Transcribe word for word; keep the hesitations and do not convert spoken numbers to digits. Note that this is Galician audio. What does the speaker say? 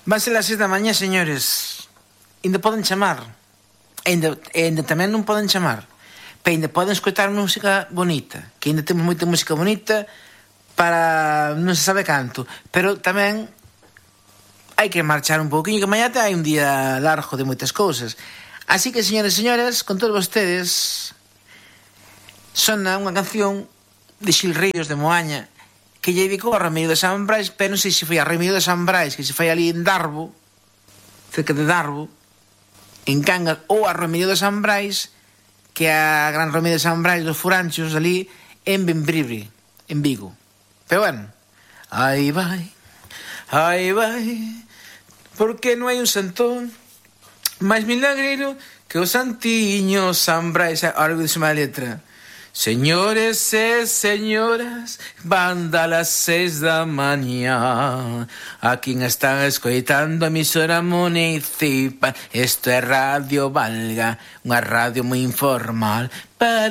Van ser as seis da mañá, señores. Ainda poden chamar. Ainda, ainda tamén non poden chamar. Pero ainda poden escoitar música bonita. Que ainda temos moita música bonita para non se sabe canto. Pero tamén hai que marchar un pouquinho, que mañá hai un día largo de moitas cousas. Así que, señores e señoras, con todos vostedes, sona unha canción de Xil Ríos de Moaña que lle dedicou a Remedios de San Brais, pero non sei se foi a Remedios de San Brais, que se foi ali en Darbo, cerca de Darbo, en Cangas, ou a Remedios de San Brais, que é a gran Remedios de San Brais dos Furanchos, ali en Bembribre, en Vigo. Pero bueno, aí vai, aí vai, porque non hai un santón máis milagreiro que o Santiño San Brais. Ahora vou dixer má letra. Señores e señoras, van dar las seis da mañá. Aquí están escoitando a emisora municipal. Esto é Radio Valga, unha radio moi informal. Para